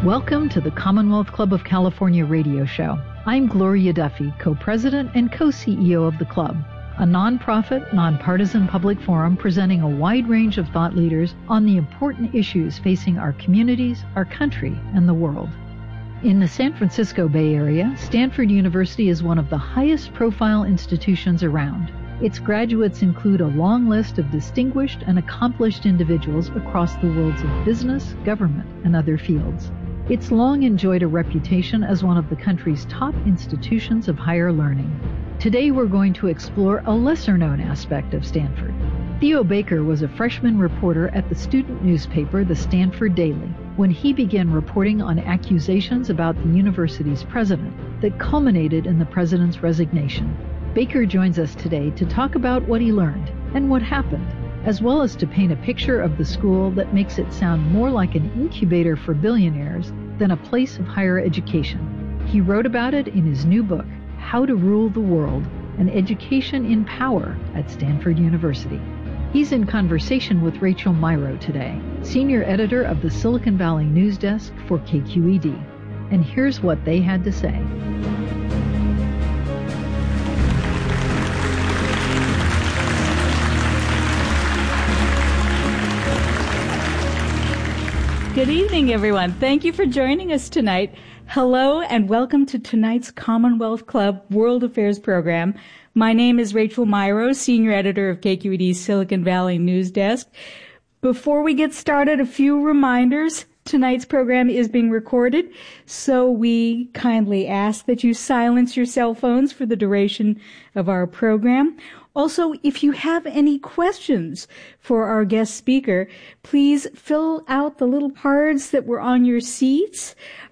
Welcome to the Commonwealth Club of California radio show. I'm Gloria Duffy, co-president and co-CEO of the club, a nonprofit, nonpartisan public forum presenting a wide range of thought leaders on the important issues facing our communities, our country, and the world. In the San Francisco Bay Area, Stanford University is one of the highest profile institutions around. Its graduates include a long list of distinguished and accomplished individuals across the worlds of business, government, and other fields. It's long enjoyed a reputation as one of the country's top institutions of higher learning. Today we're going to explore a lesser-known aspect of Stanford. Theo Baker was a freshman reporter at the student newspaper, the Stanford Daily, when he began reporting on accusations about the university's president that culminated in the president's resignation. Baker joins us today to talk about what he learned and what happened, as well as to paint a picture of the school that makes it sound more like an incubator for billionaires than a place of higher education. He wrote about it in his new book, How to Rule the World, An Education in Power at Stanford University. He's in conversation with Rachel Myrow today, senior editor of the Silicon Valley News Desk for KQED. And here's what they had to say. Good evening, everyone. Thank you for joining us tonight. Hello and welcome to tonight's Commonwealth Club World Affairs program. My name is Rachel Myrow, senior editor of KQED's Silicon Valley News Desk. Before we get started, a few reminders. Tonight's program is being recorded, so we kindly ask that you silence your cell phones for the duration of our program. Also, if you have any questions for our guest speaker, please fill out the little cards that were on your seats,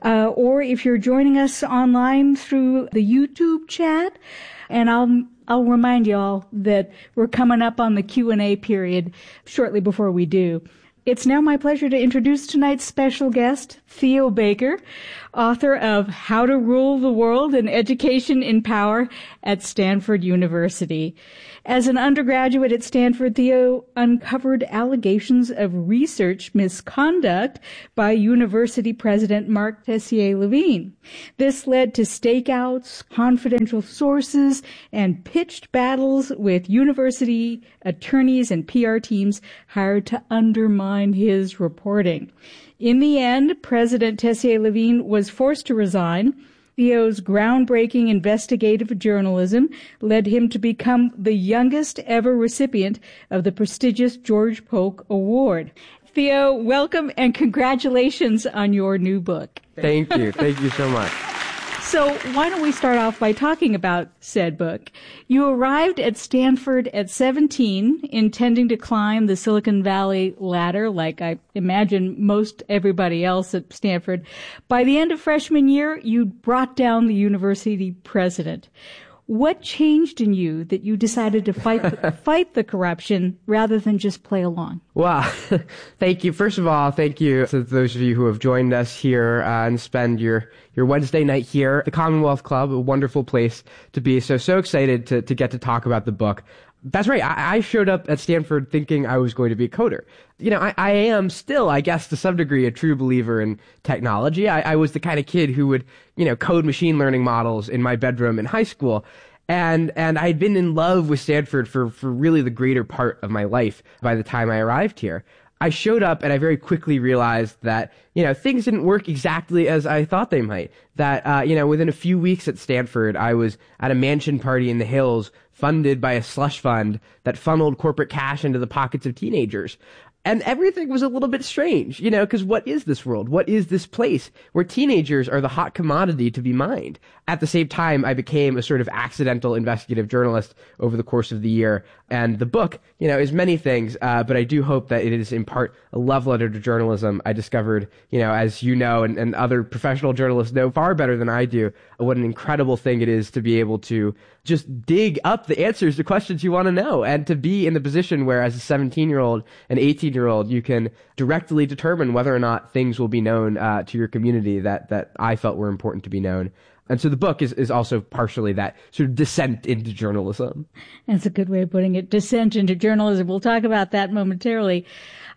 or if you're joining us online through the YouTube chat, and I'll remind you all that we're coming up on the Q&A period shortly before we do. It's now my pleasure to introduce tonight's special guest, Theo Baker, author of How to Rule the World, An Education in Power at Stanford University. As an undergraduate at Stanford, Theo uncovered allegations of research misconduct by university president Mark Tessier-Lavigne. This led to stakeouts, confidential sources, and pitched battles with university attorneys and PR teams hired to undermine his reporting. In the end, President Tessier-Lavigne was forced to resign. Theo's groundbreaking investigative journalism led him to become the youngest ever recipient of the prestigious George Polk Award. Theo, welcome and congratulations on your new book. Thank you. Thank you so much. So why don't we start off by talking about said book? You arrived at Stanford at 17, intending to climb the Silicon Valley ladder, like I imagine most everybody else at Stanford. By the end of freshman year, you brought down the university president. What changed in you that you decided to fight the corruption rather than just play along? Well, thank you. First of all, thank you to those of you who have joined us here and spend your Wednesday night here at the Commonwealth Club, a wonderful place to be. So excited to get to talk about the book. That's right. I showed up at Stanford thinking I was going to be a coder. You know, I am still, I guess, to some degree, a true believer in technology. I was the kind of kid who would, code machine learning models in my bedroom in high school. And I had been in love with Stanford for really the greater part of my life by the time I arrived here. I showed up and I very quickly realized that, things didn't work exactly as I thought they might. That, within a few weeks at Stanford, I was at a mansion party in the hills funded by a slush fund that funneled corporate cash into the pockets of teenagers. And everything was a little bit strange, because what is this world? What is this place where teenagers are the hot commodity to be mined? At the same time, I became a sort of accidental investigative journalist over the course of the year. And the book, is many things, but I do hope that it is in part a love letter to journalism. I discovered, as you know, and other professional journalists know far better than I do, what an incredible thing it is to be able to just dig up the answers to questions you want to know, and to be in the position where, as a 17-year-old, an 18-year-old, you can directly determine whether or not things will be known to your community that I felt were important to be known. And so the book is also partially that sort of descent into journalism. That's a good way of putting it, descent into journalism. We'll talk about that momentarily.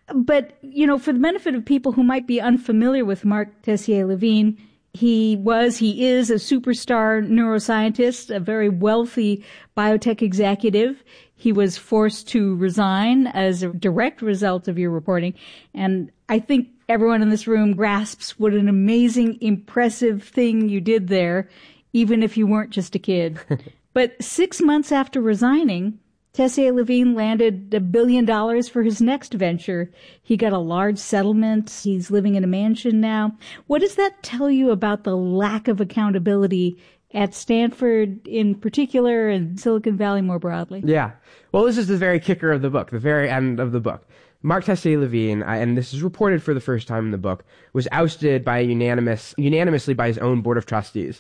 But, for the benefit of people who might be unfamiliar with Mark Tessier-Lavigne, he is a superstar neuroscientist, a very wealthy biotech executive. He was forced to resign as a direct result of your reporting. And I think everyone in this room grasps what an amazing, impressive thing you did there, even if you weren't just a kid. But 6 months after resigning, Tessier-Lavigne landed $1 billion for his next venture. He got a large settlement. He's living in a mansion now. What does that tell you about the lack of accountability at Stanford in particular and Silicon Valley more broadly? Yeah. Well, this is the very kicker of the book, the very end of the book. Mark Tessier-Lavigne, and this is reported for the first time in the book, was ousted by unanimously by his own board of trustees.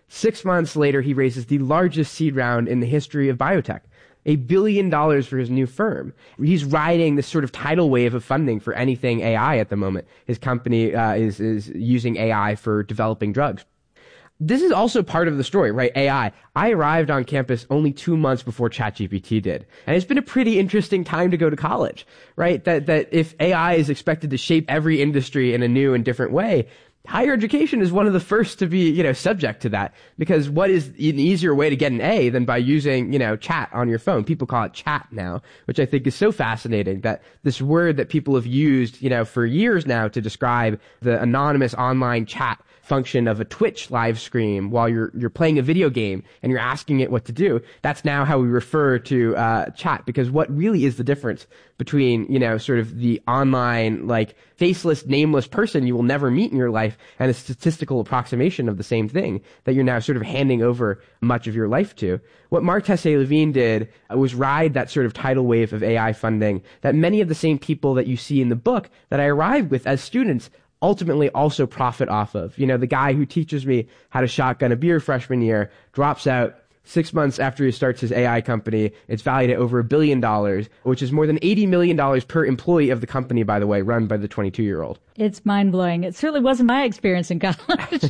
6 months later, he raises the largest seed round in the history of biotech. $1 billion for his new firm. He's riding this sort of tidal wave of funding for anything AI at the moment. His company is using AI for developing drugs. This is also part of the story, right? AI. I arrived on campus only 2 months before ChatGPT did. And it's been a pretty interesting time to go to college, right? That if AI is expected to shape every industry in a new and different way, higher education is one of the first to be, subject to that, because what is an easier way to get an A than by using, chat on your phone? People call it chat now, which I think is so fascinating, that this word that people have used, for years now to describe the anonymous online chat function of a Twitch live stream while you're playing a video game and you're asking it what to do. That's now how we refer to chat, because what really is the difference between, sort of the online, like, faceless, nameless person you will never meet in your life and a statistical approximation of the same thing that you're now sort of handing over much of your life to. What Mark Tessier-Lavigne did was ride that sort of tidal wave of AI funding that many of the same people that you see in the book that I arrived with as students ultimately also profit off of. The guy who teaches me how to shotgun a beer freshman year drops out 6 months after he starts his AI company. It's valued at over $1 billion, which is more than $80 million per employee of the company, by the way, run by the 22-year-old. It's mind-blowing. It certainly wasn't my experience in college.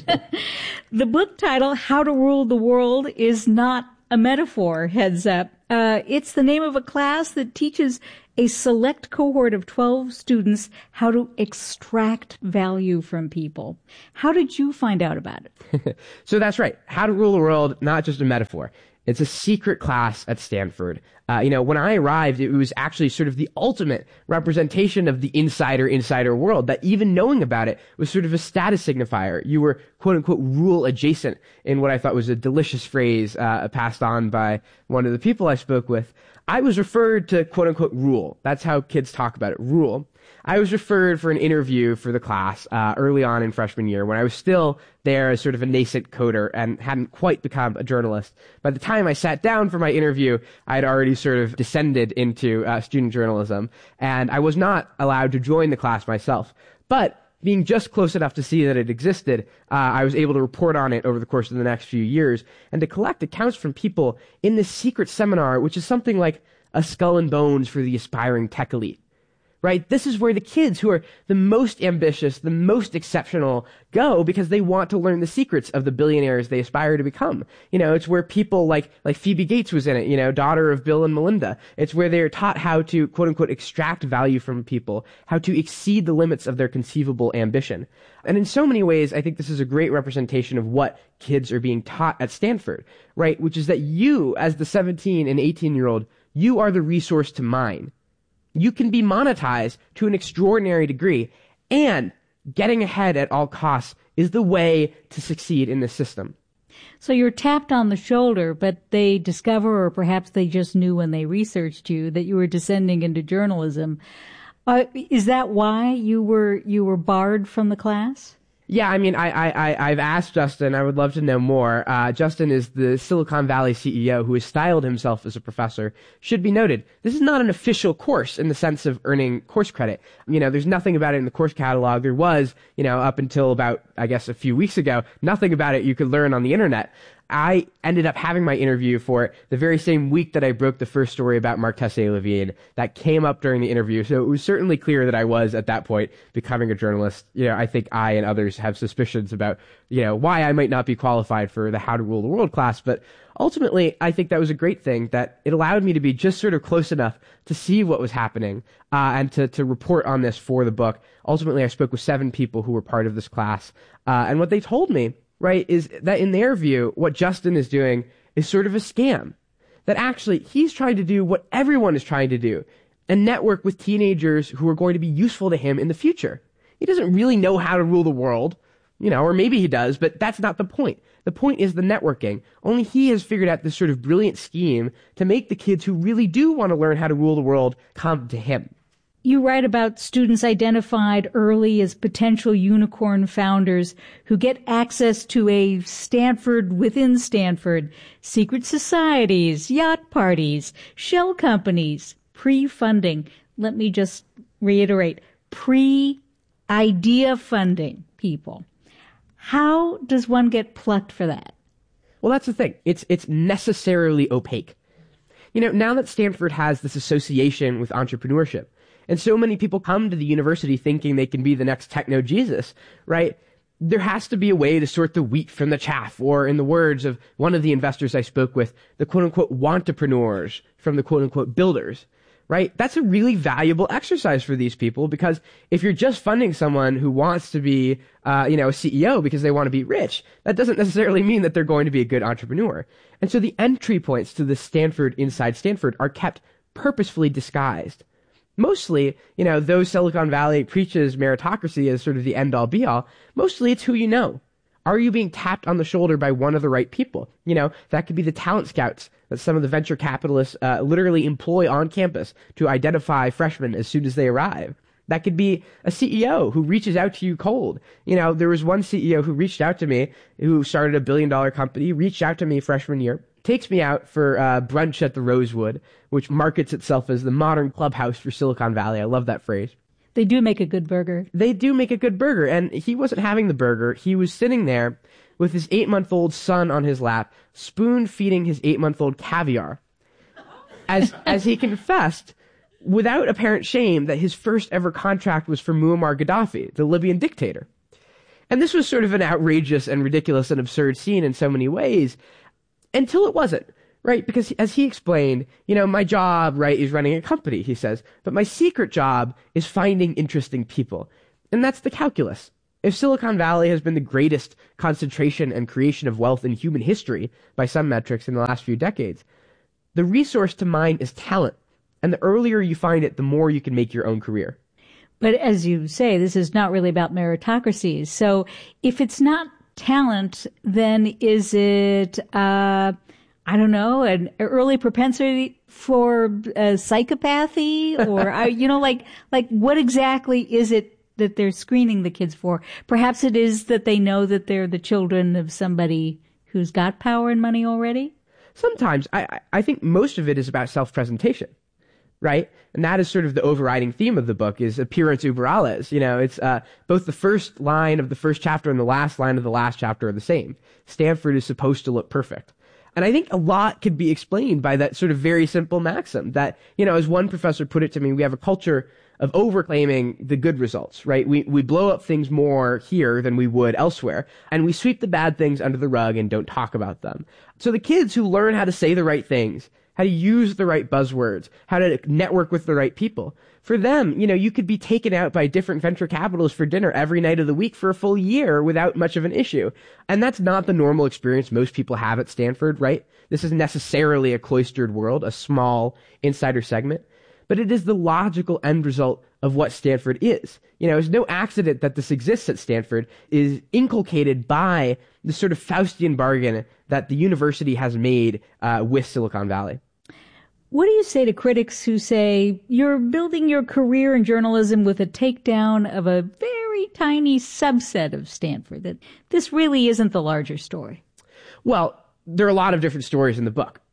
The book title, How to Rule the World, is not a metaphor, heads up. It's the name of a class that teaches a select cohort of 12 students how to extract value from people. How did you find out about it? So that's right. How to Rule the World, not just a metaphor. It's a secret class at Stanford. When I arrived, it was actually sort of the ultimate representation of the insider world, that even knowing about it was sort of a status signifier. You were, quote unquote, rule adjacent, in what I thought was a delicious phrase passed on by one of the people I spoke with. I was referred to, quote unquote, rule. That's how kids talk about it, rule. I was referred for an interview for the class early on in freshman year, when I was still there as sort of a nascent coder and hadn't quite become a journalist. By the time I sat down for my interview, I had already sort of descended into student journalism, and I was not allowed to join the class myself. But being just close enough to see that it existed, I was able to report on it over the course of the next few years and to collect accounts from people in this secret seminar, which is something like a skull and bones for the aspiring tech elite. Right? This is where the kids who are the most ambitious, the most exceptional go, because they want to learn the secrets of the billionaires they aspire to become. It's where people like Phoebe Gates was in it, daughter of Bill and Melinda. It's where they're taught how to, quote unquote, extract value from people, how to exceed the limits of their conceivable ambition. And in so many ways, I think this is a great representation of what kids are being taught at Stanford, right? Which is that you, as the 17 and 18-year-old, you are the resource to mine. You can be monetized to an extraordinary degree, and getting ahead at all costs is the way to succeed in this system. So you're tapped on the shoulder, but they discover, or perhaps they just knew when they researched you, that you were descending into journalism. Is that why you were barred from the class? Yeah, I mean, I've asked Justin. I would love to know more. Justin is the Silicon Valley CEO who has styled himself as a professor. Should be noted, this is not an official course in the sense of earning course credit. There's nothing about it in the course catalog. There was, up until about, I guess, a few weeks ago, nothing about it you could learn on the internet. I ended up having my interview for it the very same week that I broke the first story about Mark Tessier-Lavigne. That came up during the interview, so it was certainly clear that I was, at that point, becoming a journalist. I think I and others have suspicions about, why I might not be qualified for the How to Rule the World class, but ultimately, I think that was a great thing, that it allowed me to be just sort of close enough to see what was happening and to report on this for the book. Ultimately, I spoke with 7 people who were part of this class, and what they told me, right, is that in their view, what Justin is doing is sort of a scam. That actually, he's trying to do what everyone is trying to do, and network with teenagers who are going to be useful to him in the future. He doesn't really know how to rule the world, or maybe he does, but that's not the point. The point is the networking. Only he has figured out this sort of brilliant scheme to make the kids who really do want to learn how to rule the world come to him. You write about students identified early as potential unicorn founders who get access to a Stanford within Stanford, secret societies, yacht parties, shell companies, pre-funding. Let me just reiterate, pre-idea funding people. How does one get plucked for that? Well, that's the thing. It's necessarily opaque. Now that Stanford has this association with entrepreneurship, and so many people come to the university thinking they can be the next techno-Jesus, right? There has to be a way to sort the wheat from the chaff, or in the words of one of the investors I spoke with, the quote-unquote wantpreneurs from the quote-unquote builders, right? That's a really valuable exercise for these people, because if you're just funding someone who wants to be, a CEO because they want to be rich, that doesn't necessarily mean that they're going to be a good entrepreneur. And so the entry points to the Stanford inside Stanford are kept purposefully disguised. Mostly, though Silicon Valley preaches meritocracy as sort of the end-all be-all, mostly it's who you know. Are you being tapped on the shoulder by one of the right people? That could be the talent scouts that some of the venture capitalists literally employ on campus to identify freshmen as soon as they arrive. That could be a CEO who reaches out to you cold. There was one CEO who reached out to me, who started a billion-dollar company, reached out to me freshman year, takes me out for brunch at the Rosewood, which markets itself as the modern clubhouse for Silicon Valley. I love that phrase. They do make a good burger. They do make a good burger. And he wasn't having the burger. He was sitting there with his 8-month-old son on his lap, spoon-feeding his 8-month-old caviar, as he confessed, without apparent shame, that his first ever contract was for Muammar Gaddafi, the Libyan dictator. And this was sort of an outrageous and ridiculous and absurd scene in so many ways, until it wasn't, right? Because as he explained, my job, right, is running a company, he says, but my secret job is finding interesting people. And that's the calculus. If Silicon Valley has been the greatest concentration and creation of wealth in human history, by some metrics in the last few decades, the resource to mine is talent. And the earlier you find it, the more you can make your own career. But as you say, this is not really about meritocracies. So if it's not talent, then is it, an early propensity for psychopathy? Or, what exactly is it that they're screening the kids for? Perhaps it is that they know that they're the children of somebody who's got power and money already? Sometimes. I think most of it is about self-presentation, right? And that is sort of the overriding theme of the book, is appearance über alles. It's both the first line of the first chapter and the last line of the last chapter are the same. Stanford is supposed to look perfect. And I think a lot could be explained by that sort of very simple maxim that, as one professor put it to me, we have a culture of overclaiming the good results, right? We blow up things more here than we would elsewhere, and we sweep the bad things under the rug and don't talk about them. So the kids who learn how to say the right things, how to use the right buzzwords, how to network with the right people, for them, you could be taken out by different venture capitalists for dinner every night of the week for a full year without much of an issue. And that's not the normal experience most people have at Stanford, right? This is necessarily a cloistered world, a small insider segment. But it is the logical end result of what Stanford is. It's no accident that this exists at Stanford, is inculcated by the sort of Faustian bargain that the university has made with Silicon Valley. What do you say to critics who say you're building your career in journalism with a takedown of a very tiny subset of Stanford, that this really isn't the larger story? Well, there are a lot of different stories in the book.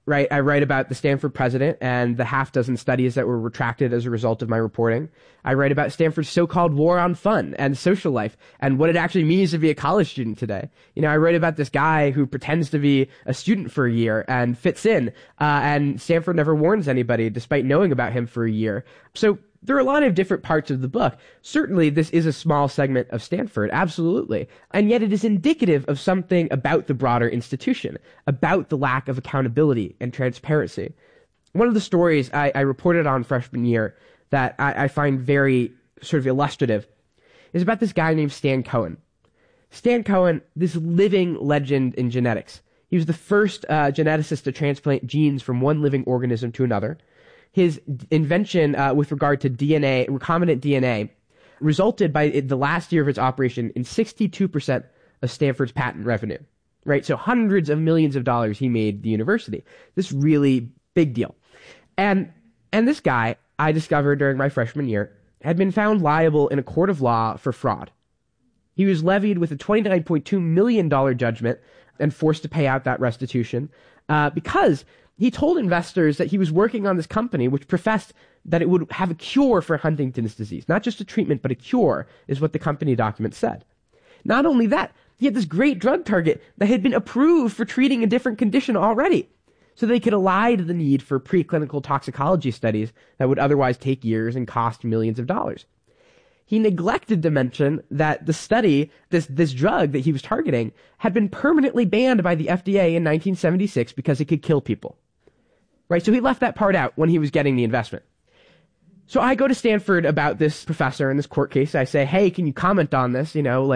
right? I write about the Stanford president and the half dozen studies that were retracted as a result of my reporting. I write about Stanford's so-called war on fun and social life and what it actually means to be a college student today. I write about this guy who pretends to be a student for a year and fits in, and Stanford never warns anybody despite knowing about him for a year. So there are a lot of different parts of the book. Certainly, this is a small segment of Stanford, absolutely. And yet it is indicative of something about the broader institution, about the lack of accountability and transparency. One of the stories I reported on freshman year that I find very sort of illustrative is about this guy named Stan Cohen. Stan Cohen, this living legend in genetics. He was the first geneticist to transplant genes from one living organism to another. His invention with regard to DNA, recombinant DNA, resulted by the last year of its operation in 62% of Stanford's patent revenue, right? So hundreds of millions of dollars he made the university. This really big deal. And this guy, I discovered during my freshman year, had been found liable in a court of law for fraud. He was levied with a $29.2 million judgment and forced to pay out that restitution because he told investors that he was working on this company which professed that it would have a cure for Huntington's disease. Not just a treatment, but a cure is what the company document said. Not only that, he had this great drug target that had been approved for treating a different condition already. So they could elide the need for preclinical toxicology studies that would otherwise take years and cost millions of dollars. He neglected to mention that the study, this drug that he was targeting, had been permanently banned by the FDA in 1976 because it could kill people. Right? So he left that part out when he was getting the investment. So I go to Stanford about this professor in this court case. I say, hey, can you comment on this?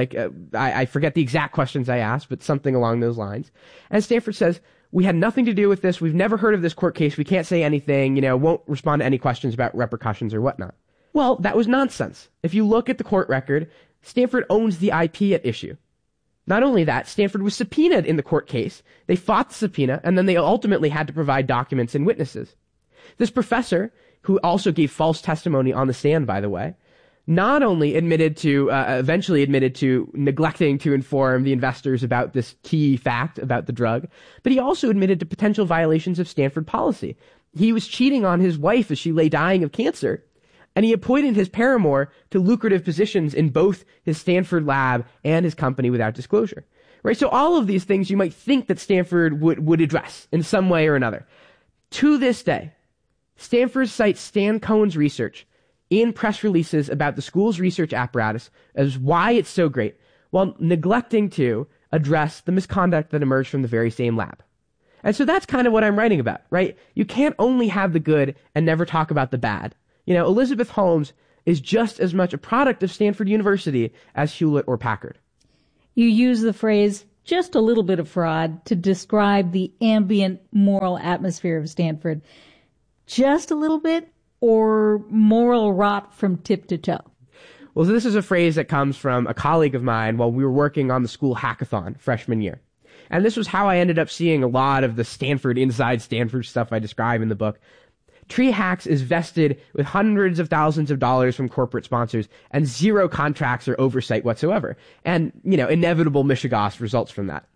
I forget the exact questions I asked, but something along those lines. And Stanford says, we had nothing to do with this. We've never heard of this court case. We can't say anything, won't respond to any questions about repercussions or whatnot. Well, that was nonsense. If you look at the court record, Stanford owns the IP at issue. Not only that, Stanford was subpoenaed in the court case. They fought the subpoena, and then they ultimately had to provide documents and witnesses. This professor, who also gave false testimony on the stand, by the way, not only eventually admitted to neglecting to inform the investors about this key fact about the drug, but he also admitted to potential violations of Stanford policy. He was cheating on his wife as she lay dying of cancer, and he appointed his paramour to lucrative positions in both his Stanford lab and his company without disclosure. Right? So all of these things you might think that Stanford would address in some way or another. To this day, Stanford cites Stan Cohen's research in press releases about the school's research apparatus as why it's so great, while neglecting to address the misconduct that emerged from the very same lab. And so that's kind of what I'm writing about, right? You can't only have the good and never talk about the bad. Elizabeth Holmes is just as much a product of Stanford University as Hewlett or Packard. You use the phrase, just a little bit of fraud, to describe the ambient moral atmosphere of Stanford. Just a little bit, or moral rot from tip to toe? Well, this is a phrase that comes from a colleague of mine while we were working on the school hackathon freshman year. And this was how I ended up seeing a lot of the inside Stanford stuff I describe in the book. TreeHacks is vested with hundreds of thousands of dollars from corporate sponsors and zero contracts or oversight whatsoever. And, inevitable mishigas results from that.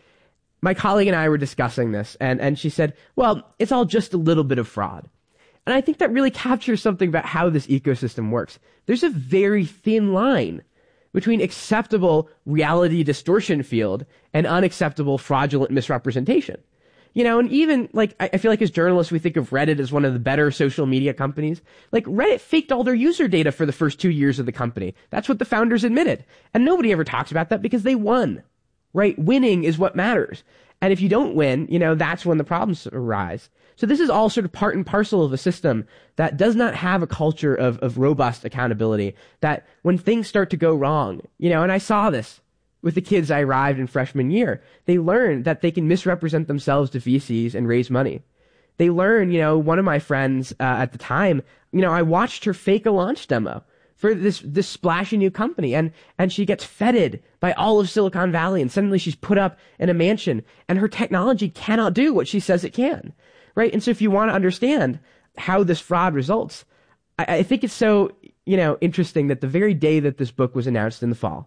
My colleague and I were discussing this, and she said, well, it's all just a little bit of fraud. And I think that really captures something about how this ecosystem works. There's a very thin line between acceptable reality distortion field and unacceptable fraudulent misrepresentation. And even, I feel like as journalists, we think of Reddit as one of the better social media companies. Reddit faked all their user data for the first 2 years of the company. That's what the founders admitted. And nobody ever talks about that because they won, right? Winning is what matters. And if you don't win, that's when the problems arise. So this is all sort of part and parcel of a system that does not have a culture of robust accountability, that when things start to go wrong, and I saw this with the kids I arrived in freshman year. They learn that they can misrepresent themselves to VCs and raise money. They learn, one of my friends at the time, I watched her fake a launch demo for this splashy new company, and she gets feted by all of Silicon Valley, and suddenly she's put up in a mansion, and her technology cannot do what she says it can, right? And so if you want to understand how this fraud results, I think it's so, interesting that the very day that this book was announced in the fall,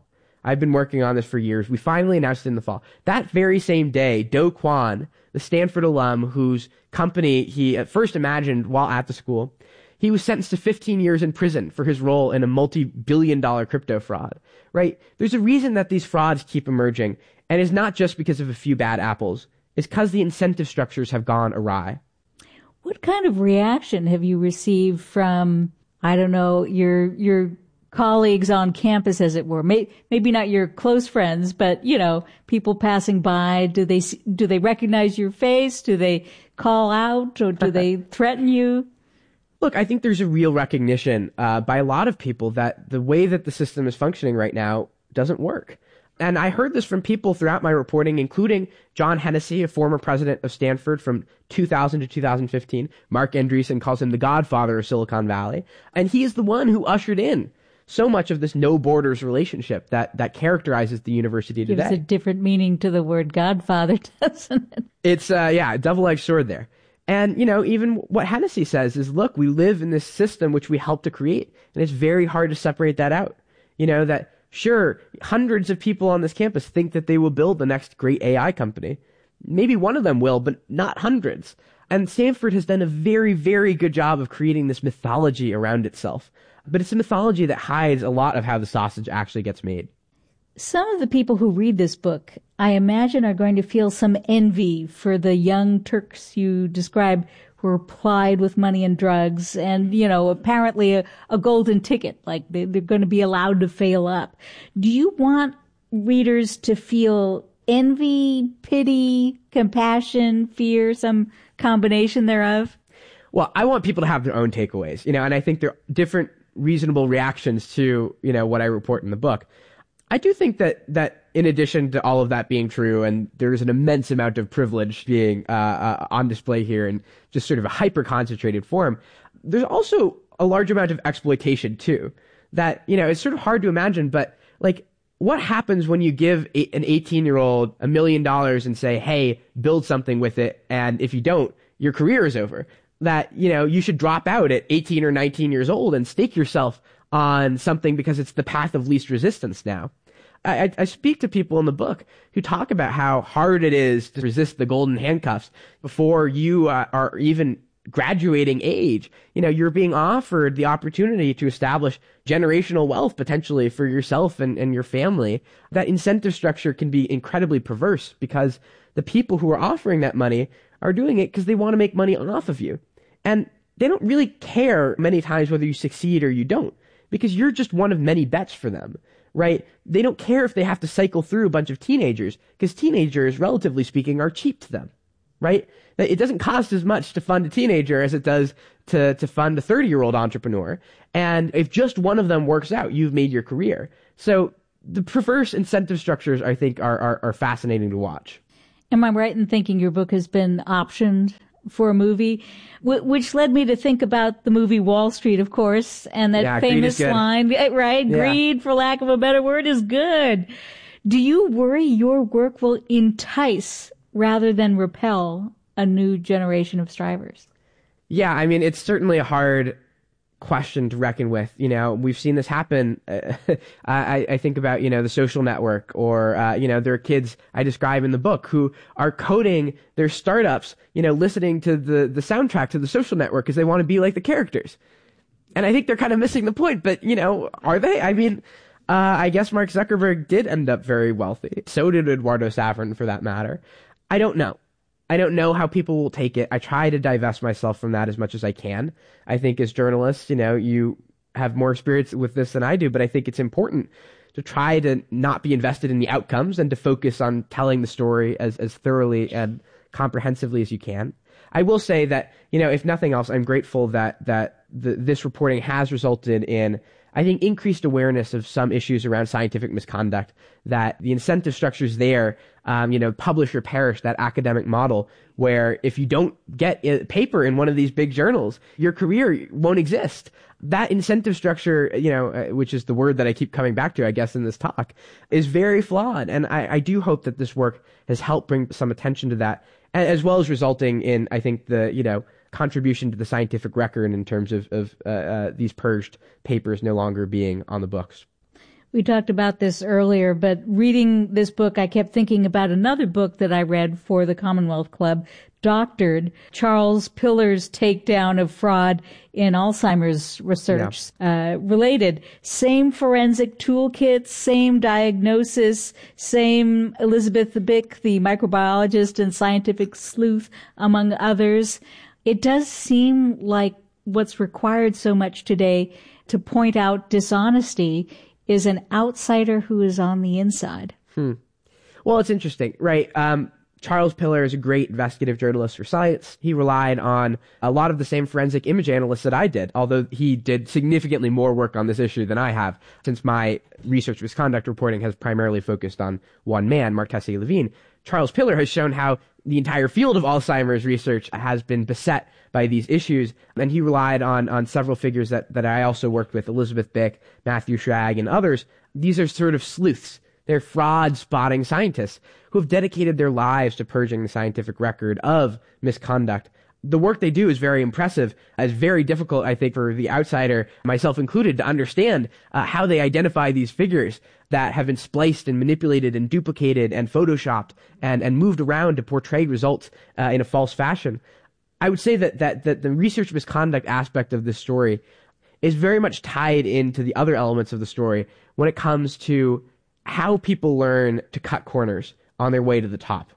I've been working on this for years. We finally announced it in the fall. That very same day, Do Kwon, the Stanford alum whose company he at first imagined while at the school, he was sentenced to 15 years in prison for his role in a multi-billion-dollar crypto fraud, right? There's a reason that these frauds keep emerging, and it's not just because of a few bad apples. It's because the incentive structures have gone awry. What kind of reaction have you received from, I don't know, your colleagues on campus, as it were? Maybe not your close friends, but, people passing by. Do they recognize your face? Do they call out, or do they threaten you? Look, I think there's a real recognition by a lot of people that the way that the system is functioning right now doesn't work. And I heard this from people throughout my reporting, including John Hennessy, a former president of Stanford from 2000 to 2015. Mark Andreessen calls him the godfather of Silicon Valley. And he is the one who ushered in so much of this no borders relationship that characterizes the university today. Gives a different meaning to the word godfather, doesn't it? It's, a double-edged sword there. And, even what Hennessy says is, look, we live in this system which we helped to create, and it's very hard to separate that out. That, sure, hundreds of people on this campus think that they will build the next great AI company. Maybe one of them will, but not hundreds. And Stanford has done a very, very good job of creating this mythology around itself. But it's a mythology that hides a lot of how the sausage actually gets made. Some of the people who read this book, I imagine, are going to feel some envy for the young Turks you describe who are plied with money and drugs and, apparently a golden ticket, like they're going to be allowed to fail up. Do you want readers to feel envy, pity, compassion, fear, some combination thereof? Well, I want people to have their own takeaways, and I think there are different reasonable reactions to, what I report in the book. I do think that in addition to all of that being true, and there's an immense amount of privilege being on display here in just sort of a hyper-concentrated form, there's also a large amount of exploitation too. That, it's sort of hard to imagine, but like, what happens when you give an 18-year-old $1 million and say, hey, build something with it, and if you don't, your career is over? That, you should drop out at 18 or 19 years old and stake yourself on something because it's the path of least resistance now. I speak to people in the book who talk about how hard it is to resist the golden handcuffs before you are even graduating age. You're being offered the opportunity to establish generational wealth potentially for yourself and your family. That incentive structure can be incredibly perverse because the people who are offering that money are doing it because they want to make money off of you. And they don't really care many times whether you succeed or you don't, because you're just one of many bets for them, right? They don't care if they have to cycle through a bunch of teenagers, because teenagers, relatively speaking, are cheap to them, right? It doesn't cost as much to fund a teenager as it does to fund a 30-year-old entrepreneur. And if just one of them works out, you've made your career. So the perverse incentive structures, I think, are fascinating to watch. Am I right in thinking your book has been optioned for a movie, which led me to think about the movie Wall Street, of course, and that famous line, right? Yeah. Greed, for lack of a better word, is good. Do you worry your work will entice rather than repel a new generation of strivers? Yeah, I mean, it's certainly a hard question to reckon with. We've seen this happen. I think about, The Social Network, or, there are kids I describe in the book who are coding their startups, listening to the soundtrack to The Social Network because they want to be like the characters. And I think they're kind of missing the point, but, are they? I mean, I guess Mark Zuckerberg did end up very wealthy. So did Eduardo Saverin, for that matter. I don't know. I don't know how people will take it. I try to divest myself from that as much as I can. I think as journalists, you have more experience with this than I do, but I think it's important to try to not be invested in the outcomes and to focus on telling the story as thoroughly and comprehensively as you can. I will say that, if nothing else, I'm grateful that this reporting has resulted in, I think, increased awareness of some issues around scientific misconduct, that the incentive structures there, publish or perish, that academic model where if you don't get a paper in one of these big journals, your career won't exist. That incentive structure, which is the word that I keep coming back to, I guess, in this talk, is very flawed. And I do hope that this work has helped bring some attention to that, as well as resulting in, I think, the, contribution to the scientific record in terms of these purged papers no longer being on the books. We talked about this earlier, but reading this book, I kept thinking about another book that I read for the Commonwealth Club, Doctored, Charles Pillar's takedown of fraud in Alzheimer's research. Related. Same forensic toolkit, same diagnosis, same Elizabeth Bick, the microbiologist and scientific sleuth, among others. It does seem like what's required so much today to point out dishonesty is an outsider who is on the inside. Well, it's interesting, right? Charles Pillar is a great investigative journalist for science. He relied on a lot of the same forensic image analysts that I did, although he did significantly more work on this issue than I have, since my research misconduct reporting has primarily focused on one man, Mark Tessier-Levine. Charles Pillar has shown how the entire field of Alzheimer's research has been beset by these issues, and he relied on several figures that I also worked with, Elizabeth Bick, Matthew Schrag, and others. These are sort of sleuths. They're fraud-spotting scientists who have dedicated their lives to purging the scientific record of misconduct. The work they do is very impressive. It's very difficult, I think, for the outsider, myself included, to understand how they identify these figures that have been spliced and manipulated and duplicated and photoshopped and moved around to portray results in a false fashion. I would say that the research misconduct aspect of this story is very much tied into the other elements of the story when it comes to how people learn to cut corners on their way to the top.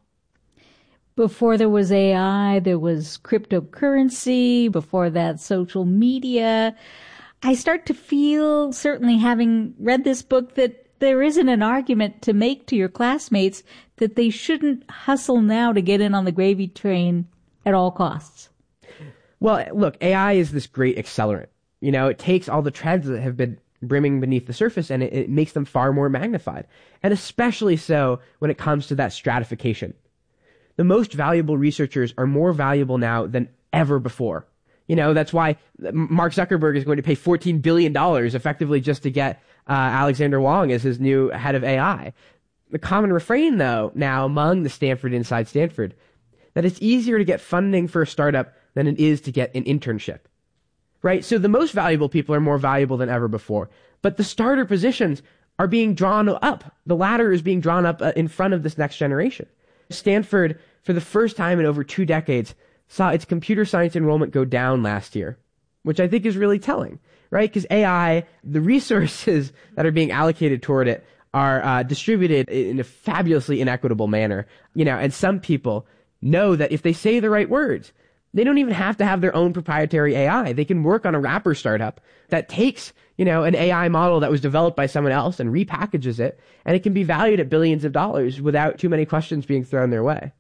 Before there was AI, there was cryptocurrency. Before that, social media. I start to feel, certainly having read this book, that there isn't an argument to make to your classmates that they shouldn't hustle now to get in on the gravy train at all costs. Well, look, AI is this great accelerant. You know, it takes all the trends that have been brimming beneath the surface and it makes them far more magnified. And especially so when it comes to that stratification. The most valuable researchers are more valuable now than ever before. You know, that's why Mark Zuckerberg is going to pay $14 billion effectively just to get Alexander Wang as his new head of AI. The common refrain, though, now among the Stanford Inside Stanford, that it's easier to get funding for a startup than it is to get an internship. Right? So the most valuable people are more valuable than ever before. But the starter positions are being drawn up. The ladder is being drawn up in front of this next generation. Stanford, for the first time in over 2 decades, saw its computer science enrollment go down last year, which I think is really telling, right? Because AI, the resources that are being allocated toward it are distributed in a fabulously inequitable manner. You know, and some people know that if they say the right words, they don't even have to have their own proprietary AI. They can work on a wrapper startup that takes, you know, an AI model that was developed by someone else and repackages it, and it can be valued at billions of dollars without too many questions being thrown their way.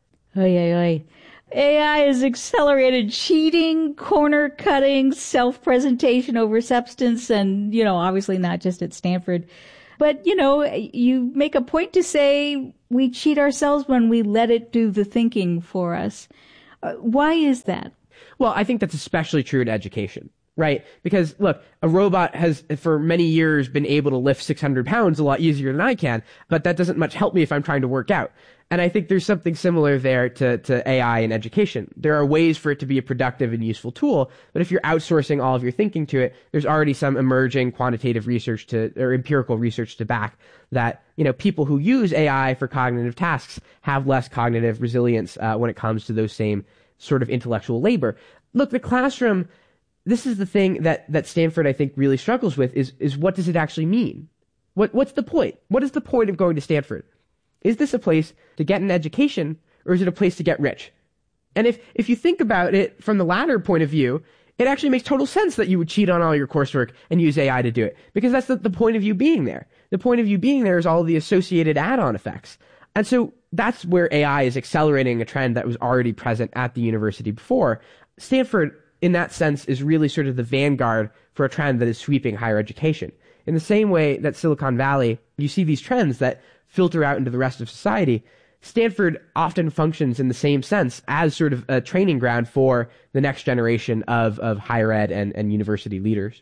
AI has accelerated cheating, corner cutting, self-presentation over substance, and, you know, obviously not just at Stanford. But, you know, you make a point to say we cheat ourselves when we let it do the thinking for us. Why is that? Well, I think that's especially true in education, right? Because, look, a robot has for many years been able to lift 600 pounds a lot easier than I can, but that doesn't much help me if I'm trying to work out. And I think there's something similar there to AI in education. There are ways for it to be a productive and useful tool, but if you're outsourcing all of your thinking to it, there's already some emerging quantitative research or empirical research to back that, you know, people who use AI for cognitive tasks have less cognitive resilience when it comes to those same sort of intellectual labor. Look, the classroom, this is the thing that Stanford, I think, really struggles with is what does it actually mean? What's the point? What is the point of going to Stanford? Is this a place to get an education, or is it a place to get rich? And if you think about it from the latter point of view, it actually makes total sense that you would cheat on all your coursework and use AI to do it, because that's the point of you being there. The point of you being there is all the associated add-on effects. And so that's where AI is accelerating a trend that was already present at the university before. Stanford, in that sense, is really sort of the vanguard for a trend that is sweeping higher education. In the same way that Silicon Valley, you see these trends that filter out into the rest of society, Stanford often functions in the same sense as sort of a training ground for the next generation of higher ed and university leaders.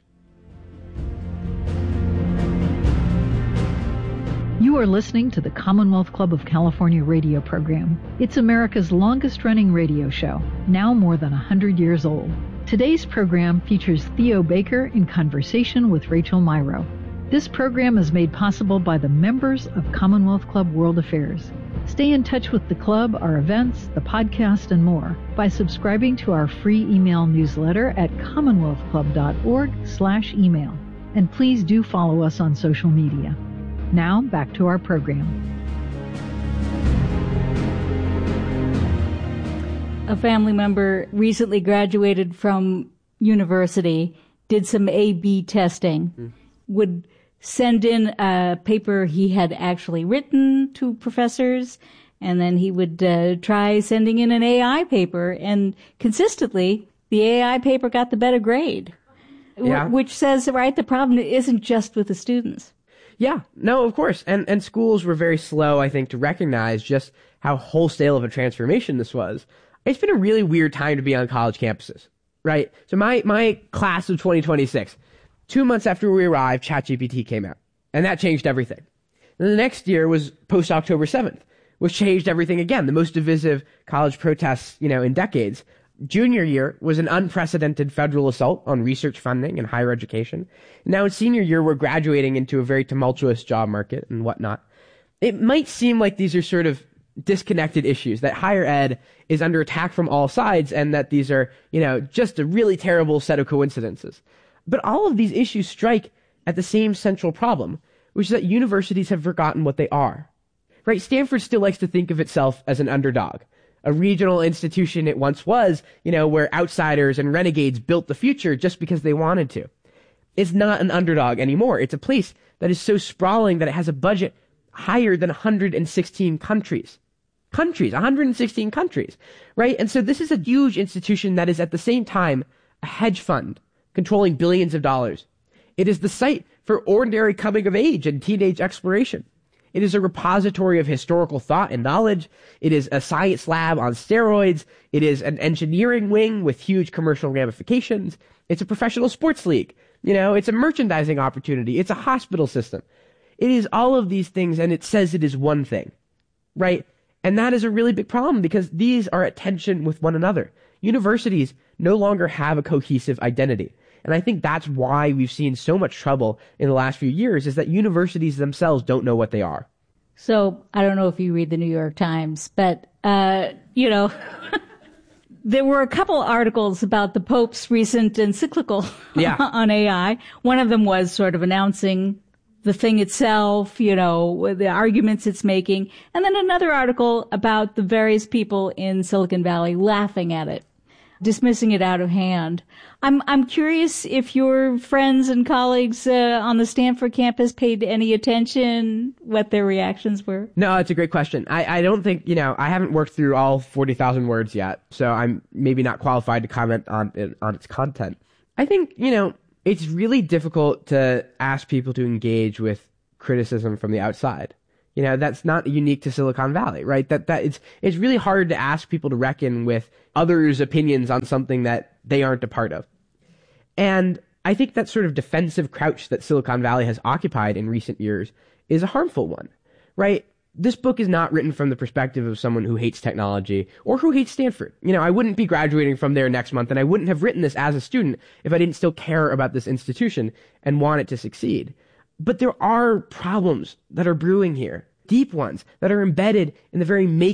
You are listening to the Commonwealth Club of California radio program. It's America's longest-running radio show, now more than 100 years old. Today's program features Theo Baker in conversation with Rachel Myrow. This program is made possible by the members of Commonwealth Club World Affairs. Stay in touch with the club, our events, the podcast, and more by subscribing to our free email newsletter at commonwealthclub.org/email. And please do follow us on social media. Now, back to our program. A family member recently graduated from university, did some A/B testing, would send in a paper he had actually written to professors, and then he would try sending in an AI paper, and consistently the AI paper got the better grade, which says, right, the problem isn't just with the students. Yeah, no, of course. And schools were very slow, I think, to recognize just how wholesale of a transformation this was. It's been a really weird time to be on college campuses, right? So my class of 2026, 2 months after we arrived, ChatGPT came out, and that changed everything. Then the next year was post-October 7th, which changed everything again, the most divisive college protests, in decades. Junior year was an unprecedented federal assault on research funding and higher education. Now in senior year, we're graduating into a very tumultuous job market and whatnot. It might seem like these are sort of disconnected issues, that higher ed is under attack from all sides, and that these are, just a really terrible set of coincidences. But all of these issues strike at the same central problem, which is that universities have forgotten what they are. Right? Stanford still likes to think of itself as an underdog, a regional institution it once was, where outsiders and renegades built the future just because they wanted to. It's not an underdog anymore. It's a place that is so sprawling that it has a budget higher than 116 countries. 116 countries, right? And so this is a huge institution that is at the same time a hedge fund controlling billions of dollars. It is the site for ordinary coming of age and teenage exploration. It is a repository of historical thought and knowledge. It is a science lab on steroids. It is an engineering wing with huge commercial ramifications. It's a professional sports league. It's a merchandising opportunity. It's a hospital system. It is all of these things, and it says it is one thing, right? And that is a really big problem because these are at tension with one another. Universities no longer have a cohesive identity. And I think that's why we've seen so much trouble in the last few years, is that universities themselves don't know what they are. So I don't know if you read the New York Times, but, there were a couple articles about the Pope's recent encyclical on AI. One of them was sort of announcing the thing itself, the arguments it's making. And then another article about the various people in Silicon Valley laughing at it, dismissing it out of hand. I'm curious if your friends and colleagues on the Stanford campus paid any attention, what their reactions were. No, it's a great question. I don't think, I haven't worked through all 40,000 words yet, so I'm maybe not qualified to comment on its content. I think, it's really difficult to ask people to engage with criticism from the outside. That's not unique to Silicon Valley, right? That it's really hard to ask people to reckon with others' opinions on something that they aren't a part of. And I think that sort of defensive crouch that Silicon Valley has occupied in recent years is a harmful one, right? This book is not written from the perspective of someone who hates technology or who hates Stanford. I wouldn't be graduating from there next month, and I wouldn't have written this as a student if I didn't still care about this institution and want it to succeed. But there are problems that are brewing here, deep ones that are embedded in the very making